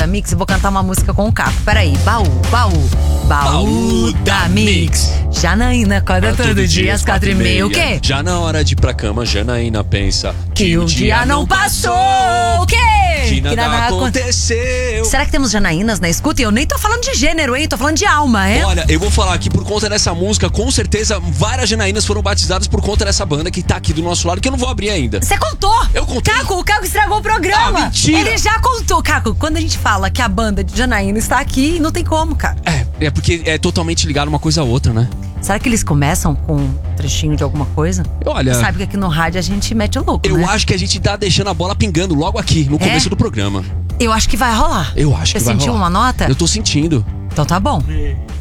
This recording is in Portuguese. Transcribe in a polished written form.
Da Mix, eu vou cantar uma música com o Caco. Peraí, baú da Mix. Janaína acorda todo dia às 4h30. O quê? Já na hora de ir pra cama, Janaína pensa Que o dia não passou. O quê? Que nada aconteceu. Será que temos Janaínas na escuta? E eu nem tô falando de gênero, hein? Tô falando de alma, é? Olha, eu vou falar aqui por conta dessa música, com certeza várias Janaínas foram batizadas por conta dessa banda que tá aqui do nosso lado, que eu não vou abrir ainda. Você contou! Eu contei. Caco, o Caco estragou o programa. Ah, mentira! Ele já contou. Caco, quando a gente fala que a banda de Janaína está aqui, não tem como, cara. É porque é totalmente ligado uma coisa a outra, né? Será que eles começam com um trechinho de alguma coisa? Olha, Sabe que aqui no rádio a gente mete o louco, eu né? acho que a gente tá deixando a bola pingando logo aqui, no começo do programa. Eu acho que vai rolar. Eu acho que vai rolar. Você sentiu uma nota? Eu tô sentindo. Então tá bom.